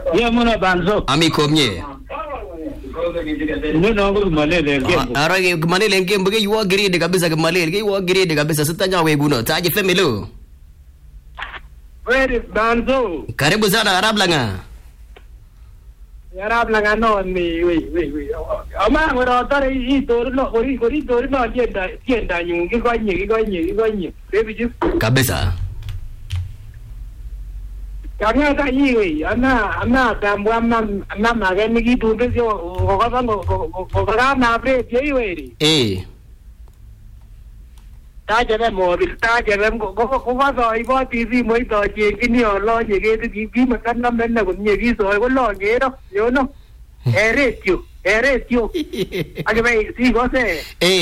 Ye muna banzo. Ami komye. Ndio ngo malele ngembo. Ara malele ngembo ke yuwa grade kabisa ke malele ke yuwa grade kabisa sitanya weguno. Taje femelo. Wewe banzo. Karibu sana Arab Langa. Arab Langa no ni we. Ama ngoro tare I tori no tienda nyungi gonye. Baby just. Kabisa. Kanya ta yiwe ana tambwa mama gani kitu ndio kokora na bre yiwe tajere mobil tajere ko so ibo tv mo to je kini olo je ke ti makan na men na kunye ki so ko lo je do yo no eretio age vai si gose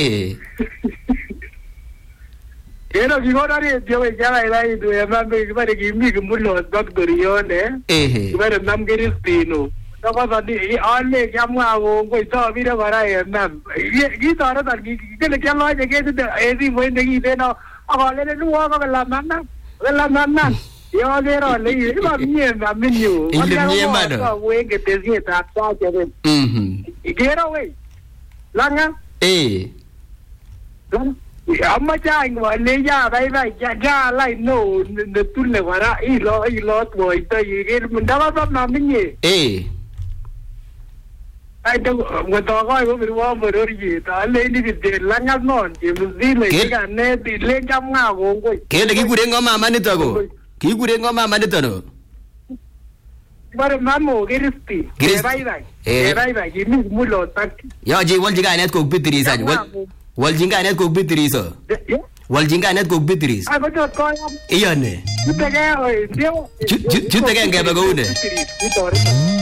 Pero que ahora yo ya la ido ya me para que mi mulo doctor yo ne pero nam que respino no pasa ni alle llamo a un güey todo mira para nam y ahora tal que le quiero ya que es y buen de que no ahora le no hago la mamá yo quiero le iba mierda menú no güey que te sienta ta que y quiero güey langa Amma chang wa le ya bai ya lai no ne tu le wara I lo boy to yi mun da ba ma min ye ai da wa to ko ko bi wa mo ro yi ta le ni de la nga non je mu zi le ga ne bi le jam nga go ko ke de ki gure ngoma ma ni to go ki gure ngoma ma ni to no bare mamo giristi bai ji mi mu lo tak yo ji wal ji ga net ko bitri sa Waljinga net ko bitris. Waljinga net ko bitris. Ai betul kau. Iya ne. Kita ke, dia. Kita ke ba go ne.